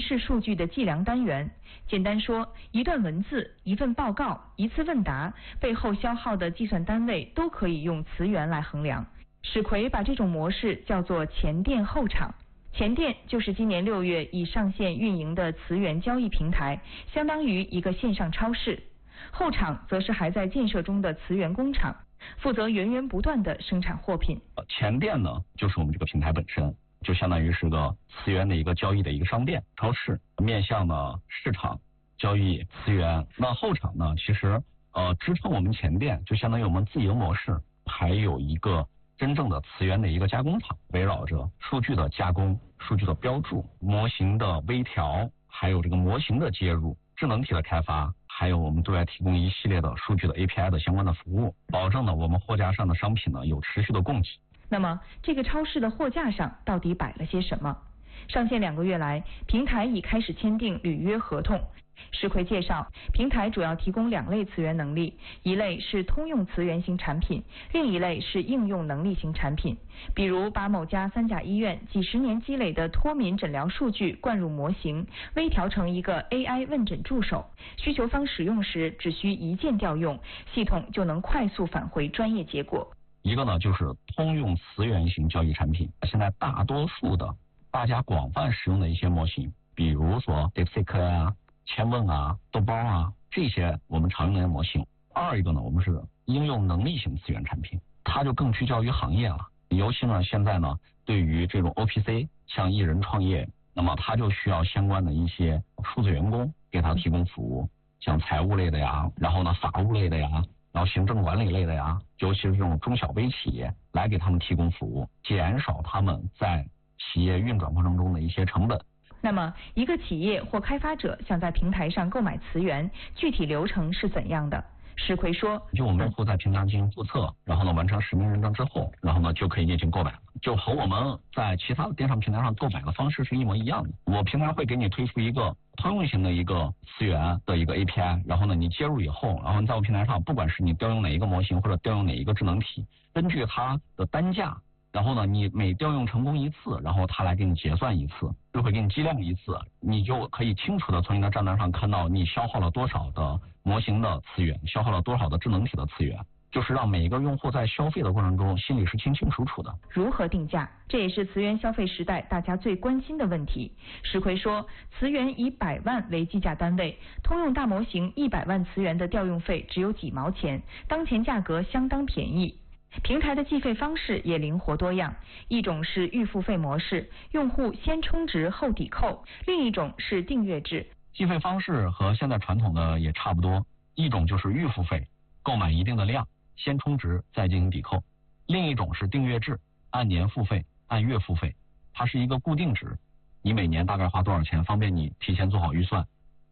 事数据的计量单元。简单说，一段文字、一份报告、一次问答背后消耗的计算单位都可以用词源来衡量。史奎把这种模式叫做前店后厂。前店就是今年6月已上线运营的词源交易平台，相当于一个线上超市。后厂则是还在建设中的词源工厂，负责源源不断的生产货品。 前店呢，就是我们这个平台本身，就相当于是个词源的一个交易的一个商店、超市，面向呢市场交易词源。那后厂呢，其实支撑我们前店，就相当于我们自营模式，还有一个真正的词源的一个加工厂，围绕着数据的加工、数据的标注、模型的微调，还有这个模型的接入、智能体的开发，还有我们对外提供一系列的数据的 API 的相关的服务，保证呢我们货架上的商品呢有持续的供给。 那么这个超市的货架上到底摆了些什么？上线2个月来，平台已开始签订履约合同。史奎介绍，平台主要提供2类词源能力，一类是通用词源型产品，另一类是应用能力型产品。比如把某家3甲医院几十年积累的脱敏诊疗数据灌入模型，微调成一个 AI 问诊助手，需求方使用时只需一键调用，系统就能快速返回专业结果。 一个呢就是通用词源型交易产品，现在大多数的大家广泛使用的一些模型，比如说 DeepSeek 啊、千问啊、豆包啊，这些我们常用的模型。二一个呢，我们是应用能力型词源产品，它就更聚焦于行业了。尤其呢，现在呢，对于这种 OPC 像艺人创业，那么它就需要相关的一些数字员工给它提供服务，像财务类的呀，然后呢法务类的呀，然后行政管理类的呀，尤其是这种中小微企业来给他们提供服务，减少他们在企业运转过程中的一些成本。 那么一个企业或开发者想在平台上购买词源，具体流程是怎样的？史奎说， 就我们用户在平台进行注册，然后呢完成实名认证之后，然后呢就可以进行购买了，就和我们在其他的电商平台上购买的方式是一模一样的。我平台会给你推出一个通用型的一个词源的一个 API， 然后呢你接入以后，然后你在我平台上，不管是你调用哪一个模型或者调用哪一个智能体，根据它的单价，然后呢你每调用成功一次，然后它来给你结算一次，就会给你计量一次，你就可以清楚的从你的账单上看到你消耗了多少的模型的词源，消耗了多少的智能体的词源，就是让每一个用户在消费的过程中心里是清清楚楚的。 如何定价，这也是词源消费时代大家最关心的问题。史奎说，词源以100万为计价单位，通用大模型100万词源的调用费只有几毛钱，当前价格相当便宜。平台的计费方式也灵活多样，一种是预付费模式，用户先充值后抵扣；另一种是订阅制。 计费方式和现在传统的也差不多，一种就是预付费，购买一定的量，先充值再进行抵扣；另一种是订阅制，按年付费、按月付费，它是一个固定值，你每年大概花多少钱，方便你提前做好预算。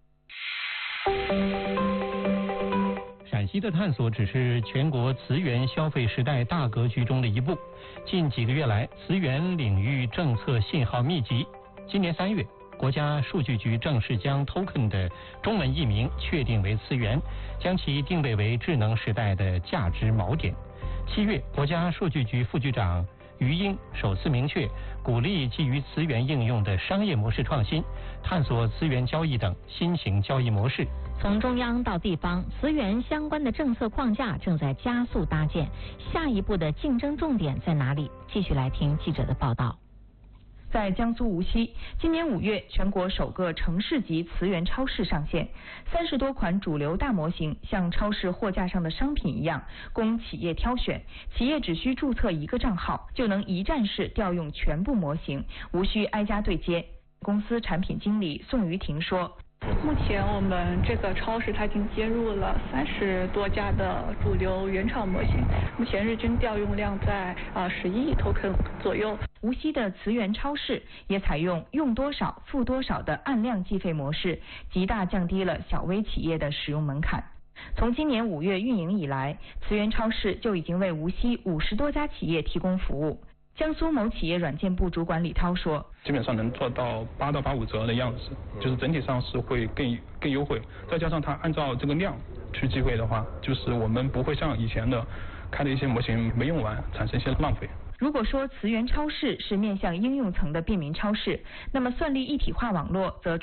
陕西的探索只是全国词源消费时代大格局中的一步。近几个月来，词源领域政策信号密集。今年3月，国家数据局正式将 token 的中文译名确定为词源，将其定位为智能时代的价值锚点。7月，国家数据局副局长于英首次明确，鼓励基于词源应用的商业模式创新，探索词源交易等新型交易模式。 从中央到地方，词源相关的政策框架正在加速搭建，下一步的竞争重点在哪里？继续来听记者的报道。 在江苏无锡，今年5月，全国首个城市级词源超市上线，30多款主流大模型像超市货架上的商品一样，供企业挑选。企业只需注册1个账号，就能一站式调用全部模型，无需挨家对接。公司产品经理宋于婷说， 目前我们这个超市它已经接入了30多家的主流原厂模型，目前日均调用量在11亿 token 左右。 无锡的词源超市也采用用多少付多少的按量计费模式，极大降低了小微企业的使用门槛。从今年5月运营以来，词源超市就已经为无锡50多家企业提供服务。江苏某企业软件部主管李涛说， 基本上能做到8到85折的样子，就是整体上是会更优惠，再加上它按照这个量去计费的话，就是我们不会像以前的开的一些模型没用完产生一些浪费。 如果说词源超市是面向应用层的便民超市，那么算力一体化网络则